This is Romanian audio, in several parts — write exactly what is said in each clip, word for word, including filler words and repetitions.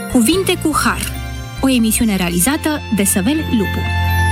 Cuvinte cu Har, o emisiune realizată de Săvel Lupu.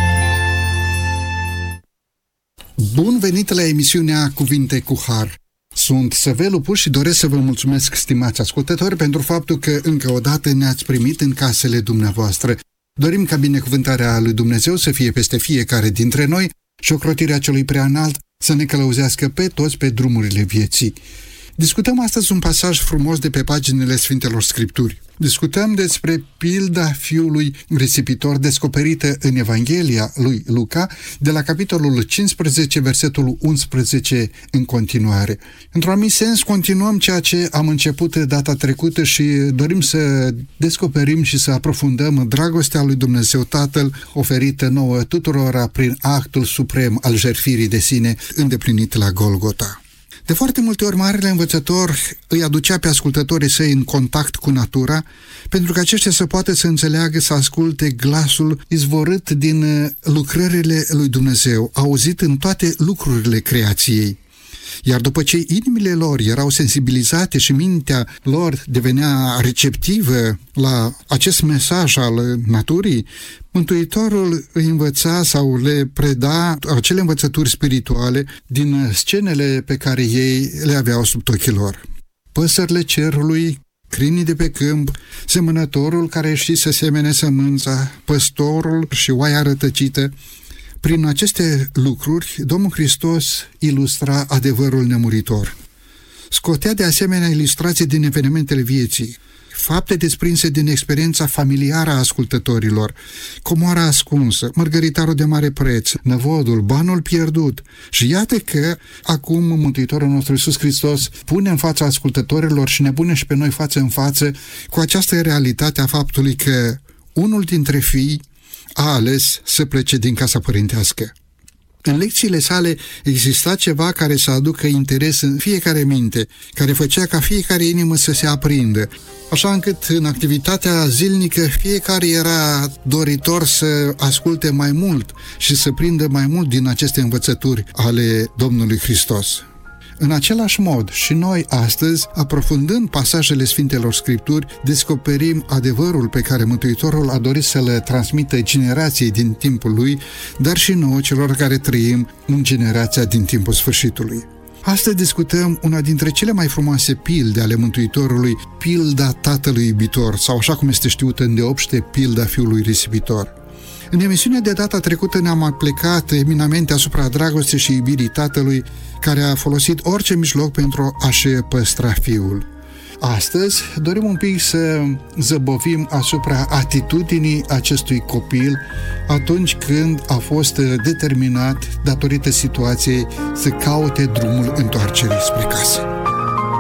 Bun venit la emisiunea Cuvinte cu Har. Sunt Săvel Lupu și doresc să vă mulțumesc, stimați ascultători, pentru faptul că încă o dată ne-ați primit în casele dumneavoastră. Dorim ca binecuvântarea lui Dumnezeu să fie peste fiecare dintre noi și ocrotirea celui preanalt să ne călăuzească pe toți pe drumurile vieții. Discutăm astăzi un pasaj frumos de pe paginile Sfintelor Scripturi. Discutăm despre pilda fiului risipitor descoperită în Evanghelia lui Luca, de la capitolul cincisprezece, versetul unsprezece în continuare. Într-un anumit sens, continuăm ceea ce am început data trecută și dorim să descoperim și să aprofundăm dragostea lui Dumnezeu Tatăl oferită nouă tuturora prin actul suprem al jertfirii de sine îndeplinit la Golgota. De foarte multe ori, marele învățător îi aducea pe ascultătorii săi în contact cu natura, pentru că aceștia să poată să înțeleagă, să asculte glasul izvorât din lucrările lui Dumnezeu, auzit în toate lucrurile creației. Iar după ce inimile lor erau sensibilizate și mintea lor devenea receptivă la acest mesaj al naturii, Mântuitorul îi învăța sau le preda acele învățături spirituale din scenele pe care ei le aveau sub ochii lor. Păsările cerului, crinii de pe câmp, semănătorul care știe să semene sămânța, păstorul și oaia rătăcită. Prin aceste lucruri, Domnul Hristos ilustra adevărul nemuritor. Scotea de asemenea ilustrații din evenimentele vieții, fapte desprinse din experiența familiară a ascultătorilor, comoara ascunsă, mărgăritarul de mare preț, năvodul, banul pierdut. Și iată că acum Mântuitorul nostru Iisus Hristos pune în fața ascultătorilor și ne pune și pe noi față în față cu această realitate a faptului că unul dintre fii a ales să plece din casa părintească. În lecțiile sale exista ceva care să aducă interes în fiecare minte, care făcea ca fiecare inimă să se aprindă, așa încât în activitatea zilnică fiecare era doritor să asculte mai mult și să prindă mai mult din aceste învățături ale Domnului Hristos. În același mod, și noi astăzi, aprofundând pasajele Sfintelor Scripturi, descoperim adevărul pe care Mântuitorul a dorit să-l transmită generației din timpul lui, dar și nouă, celor care trăim în generația din timpul sfârșitului. Astăzi discutăm una dintre cele mai frumoase pilde ale Mântuitorului, pilda Tatălui iubitor, sau așa cum este știută îndeopște, pilda fiului risipitor. În emisiunea de data trecută ne-am aplecat eminamente asupra dragostei și iubirii Tatălui, care a folosit orice mijloc pentru a-și păstra Fiul. Astăzi dorim un pic să zăbovim asupra atitudinii acestui copil atunci când a fost determinat, datorită situației, să caute drumul întoarcerii spre casă.